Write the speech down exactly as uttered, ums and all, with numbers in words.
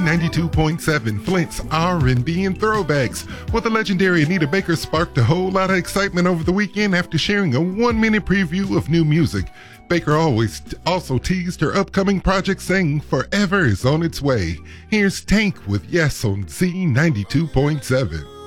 ninety-two point seven, Flint's R and B and throwbacks. Well, the legendary Anita Baker sparked a whole lot of excitement over the weekend after sharing a one-minute preview of new music. Baker always t- also teased her upcoming project, saying Forever is on its way. Here's Tank with Yes on Z ninety-two point seven.